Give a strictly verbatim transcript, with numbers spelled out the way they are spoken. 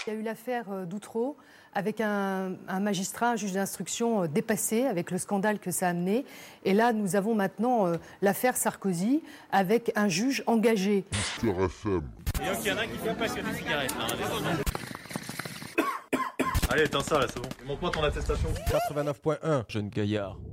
Il y a eu l'affaire d'Outreau avec un, un magistrat, un juge d'instruction dépassé avec le scandale que ça a amené. Et là, nous avons maintenant euh, l'affaire Sarkozy avec un juge engagé. Mister F M. Et donc, il y en a qui font passionner des cigarettes. Allez, éteins ça là, c'est bon. Montre-moi ton attestation. quatre-vingt-neuf point un, jeune gaillard.